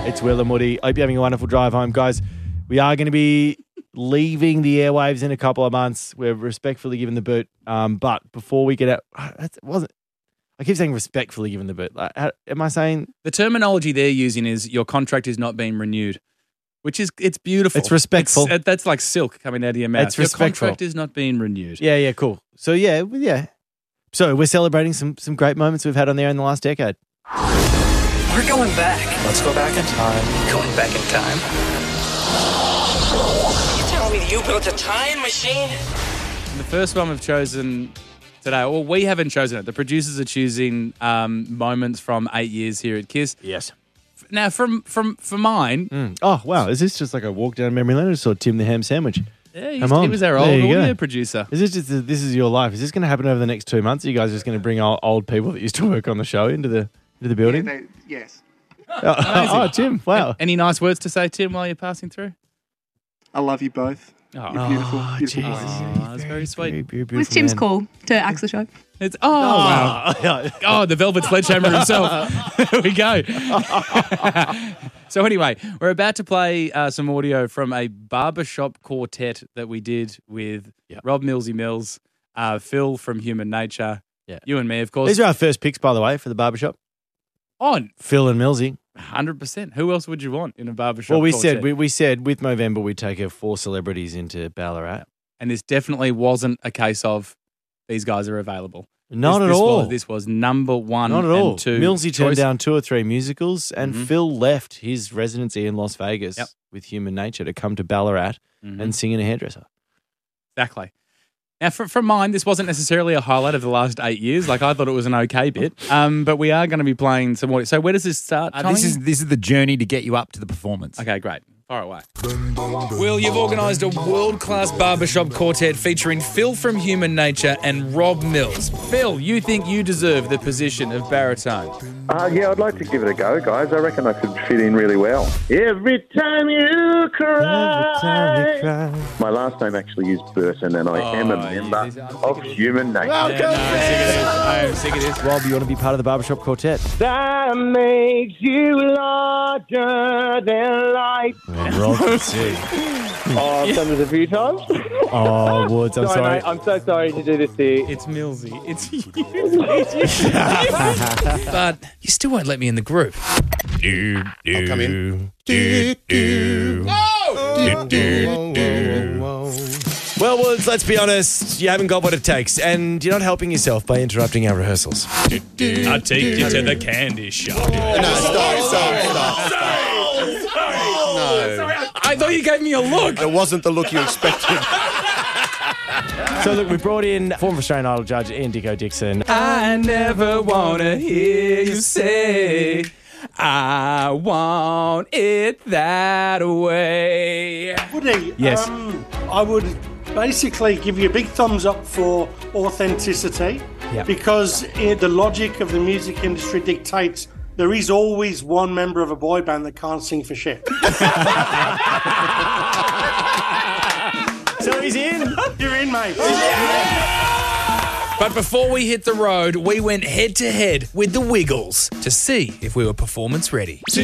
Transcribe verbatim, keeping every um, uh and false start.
It's Will and Woody. Hope you're having a wonderful drive home, guys. We are going to be leaving the airwaves in a couple of months. We're respectfully given the boot. Um, but before we get out, it wasn't. I keep saying respectfully given the boot. Like, how, am I saying the terminology they're using is your contract is not being renewed, which is it's beautiful. It's respectful. It's, that's like silk coming out of your mouth. It's respectful. Your contract is not being renewed. Yeah, yeah, cool. So yeah, yeah. So we're celebrating some some great moments we've had on there in the last decade. We're going back. Let's go back in time. Going back in time. You telling me you built a time machine? And the first one we've chosen today, well, we haven't chosen it. The producers are choosing um, moments from eight years here at KISS. Yes. Now, from from for mine. Mm. Oh wow, is this just like a walk down memory lane? I just saw Tim the Ham Sandwich. Yeah, he, Come he on. was our There old you audio go. producer. Is this just this is your life? Is this going to happen over the next two months? Are you guys just going to bring old, old people that used to work on the show into the into the building? Yeah, they, yes. Oh, oh, Tim! Wow. Any nice words to say, Tim, while you're passing through? I love you both. Oh, You're beautiful. Oh, beautiful geez. boys. oh that's very sweet. Very, very What's beautiful Tim's man. call to axe the show? It's oh, wow. Oh, Oh, the Velvet Sledgehammer himself. There we go. So anyway, we're about to play uh, some audio from a barbershop quartet that we did with Yep. Rob Millsy Mills, uh, Phil from Human Nature, Yeah. you and me, of course. These are our first picks, by the way, for the barbershop. On Phil and Millsy. one hundred percent. Who else would you want in a barbershop Well, we quartet? said we, we said with Movember we'd take our four celebrities into Ballarat. And this definitely wasn't a case of these guys are available. Not This- at this all. Was, this was number one Not at and all. two. Millsy turned choice. down two or three musicals, and Mhm. Phil left his residency in Las Vegas Yep. with Human Nature to come to Ballarat Mhm. and sing in a hairdresser. Exactly. Now, for, from mine, this wasn't necessarily a highlight of the last eight years. Like, I thought it was an okay bit. Um, but we are going to be playing some more. So where does this start, Uh, Tommy? this is this is the journey to get you up to the performance. Okay, great. Far away. Will, you've organised a world-class barbershop quartet featuring Phil from Human Nature and Rob Mills. Phil, you think you deserve the position of baritone? Uh, yeah, I'd like to give it a go, guys. I reckon I could fit in really well. Every time you cry. Every time you cry. My last name actually is Burton, and I Oh, am a yeah, member these- I'm sick of of this. Human Nature. Welcome, Yeah, no, I'm sick of this. I'm sick of this. Rob, you want to be part of the barbershop quartet? That makes you larger than life. Rob can sing. Oh, I've done this a few times. Oh, Woods, I'm sorry, sorry. mate. I'm so sorry to do this to you. It's Millsy. It's you. But you still won't let me in the group. I'll come in. Well, Woods, let's be honest. You haven't got what it takes, and you're not helping yourself by interrupting our rehearsals. I'll take you to the candy shop. No, stop, stop, stop. No. I thought you gave me a look. It wasn't the look you expected. So, look, we brought in former Australian Idol judge Ian Dicko Dixon. I never want to hear you say I want it that way. Woody, Yes. um, I would basically give you a big thumbs up for authenticity Yep. because eh, the logic of the music industry dictates there is always one member of a boy band that can't sing for shit. So he's in. You're in, mate. But before we hit the road, we went head to head with the Wiggles to see if we were performance ready.